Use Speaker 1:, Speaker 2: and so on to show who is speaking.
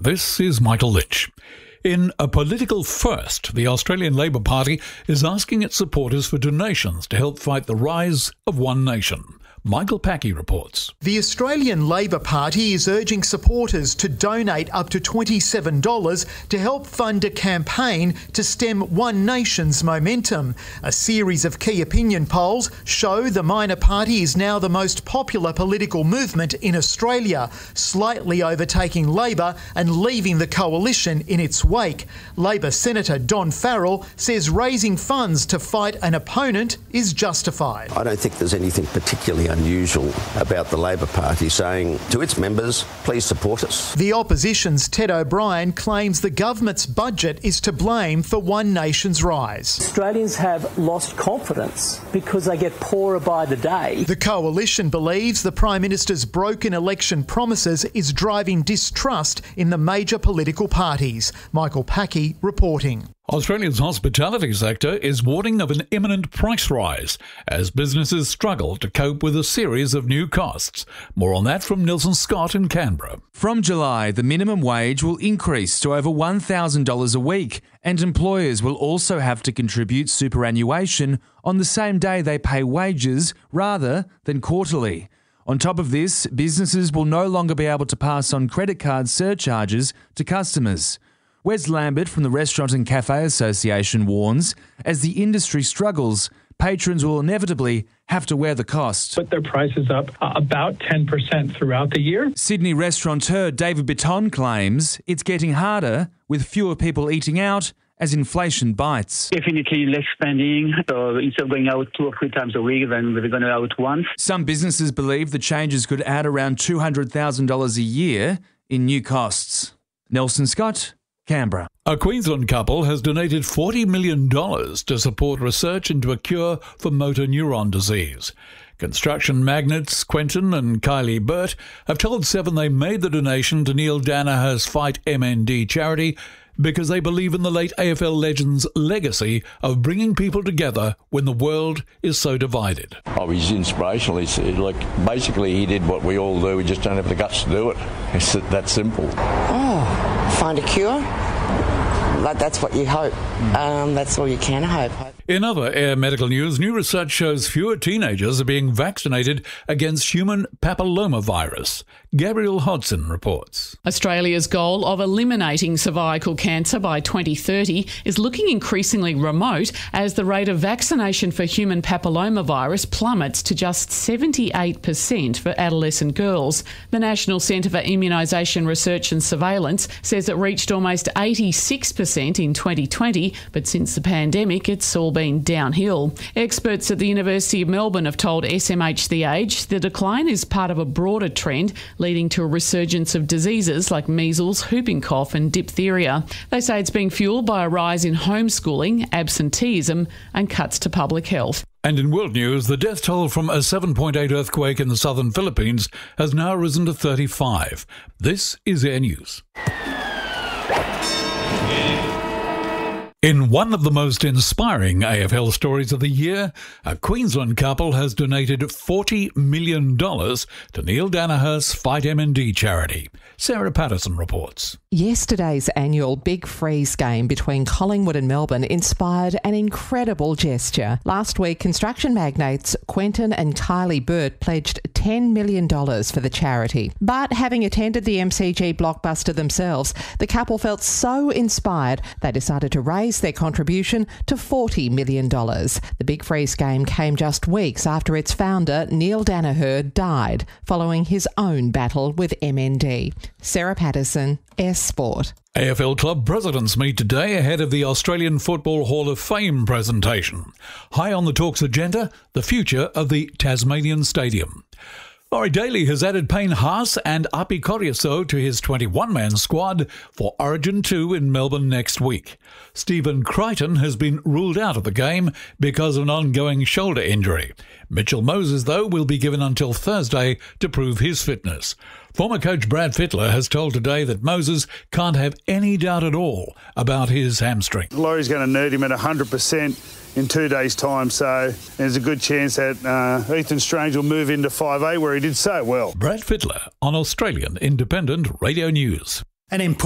Speaker 1: This is Michael Lynch. In a political first, the Australian Labor Party is asking its supporters for donations to help fight the rise of One Nation. Michael Packey reports.
Speaker 2: The Australian Labor Party is urging supporters to donate up to $27 to help fund a campaign to stem One Nation's momentum. A series of key opinion polls show the minor party is now the most popular political movement in Australia, slightly overtaking Labor and leaving the coalition in its wake. Labor Senator Don Farrell says raising funds to fight an opponent is justified.
Speaker 3: I don't think there's anything particularly unusual about the Labor Party saying to its members, please support us.
Speaker 2: The opposition's Ted O'Brien claims the government's budget is to blame for One Nation's rise.
Speaker 4: Australians have lost confidence because they get poorer by the day.
Speaker 2: The coalition believes the Prime Minister's broken election promises is driving distrust in the major political parties. Michael Packey reporting.
Speaker 1: Australia's hospitality sector is warning of an imminent price rise as businesses struggle to cope with a series of new costs. More on that from Nelson Scott in Canberra.
Speaker 5: From July, the minimum wage will increase to over $1,000 a week, and employers will also have to contribute superannuation on the same day they pay wages rather than quarterly. On top of this, businesses will no longer be able to pass on credit card surcharges to customers. Wes Lambert from the Restaurant and Cafe Association warns, as the industry struggles, patrons will inevitably have to wear the cost.
Speaker 6: Put their prices up about 10% throughout the year.
Speaker 5: Sydney restaurateur David Bitton claims it's getting harder with fewer people eating out as inflation bites.
Speaker 7: Definitely less spending, so instead of going out 2 or 3 times a week, then we're going out once.
Speaker 5: Some businesses believe the changes could add around $200,000 a year in new costs. Nelson Scott, Canberra.
Speaker 1: A Queensland couple has donated $40 million to support research into a cure for motor neuron disease. Construction magnates Quentin and Kylie Burt have told Seven they made the donation to Neil Danaher's Fight MND charity because they believe in the late AFL legend's legacy of bringing people together when the world is so divided.
Speaker 8: Oh, he's inspirational. Basically he did what we all do. We just don't have the guts to do it. It's that simple.
Speaker 9: Find a cure? That's what you hope. That's all you can hope.
Speaker 1: In other air medical news, new research shows fewer teenagers are being vaccinated against human papillomavirus. Gabrielle Hodson reports.
Speaker 10: Australia's goal of eliminating cervical cancer by 2030 is looking increasingly remote as the rate of vaccination for human papillomavirus plummets to just 78% for adolescent girls. The National Centre for Immunisation Research and Surveillance says it reached almost 86% in 2020, but since the pandemic it's all been downhill. Experts at the University of Melbourne have told SMH The Age the decline is part of a broader trend leading to a resurgence of diseases like measles, whooping cough and diphtheria. They say it's being fuelled by a rise in homeschooling, absenteeism and cuts to public health.
Speaker 1: And in world news, the death toll from a 7.8 earthquake in the southern Philippines has now risen to 35. This is Air News. In one of the most inspiring AFL stories of the year, a Queensland couple has donated $40 million to Neil Danaher's Fight MND charity. Sarah Patterson reports.
Speaker 11: Yesterday's annual Big Freeze game between Collingwood and Melbourne inspired an incredible gesture. Last week, construction magnates Quentin and Kylie Burt pledged $10 million for the charity. But having attended the MCG blockbuster themselves, the couple felt so inspired they decided to raise their contribution to $40 million. The Big Freeze game came just weeks after its founder, Neil Danaher, died following his own battle with MND. Sarah Patterson, Sport.
Speaker 1: AFL club presidents meet today ahead of the Australian Football Hall of Fame presentation. High on the talks agenda, the future of the Tasmanian Stadium. Laurie Daly has added Payne Haas and Api Koriaso to his 21-man squad for Origin 2 in Melbourne next week. Stephen Crichton has been ruled out of the game because of an ongoing shoulder injury. Mitchell Moses, though, will be given until Thursday to prove his fitness. Former coach Brad Fittler has told Today that Moses can't have any doubt at all about his hamstring.
Speaker 12: Laurie's going to need him at 100% in 2 days' time, so there's a good chance that Ethan Strange will move into 5A where he did so well.
Speaker 1: Brad Fittler on Australian Independent Radio News.